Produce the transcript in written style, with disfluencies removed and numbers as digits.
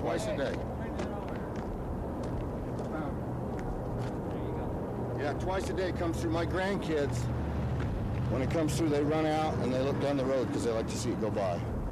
twice a day. Yeah, twice a day it comes through. My grandkids, when it comes through, they run out and they look down the road because they like to see it go by.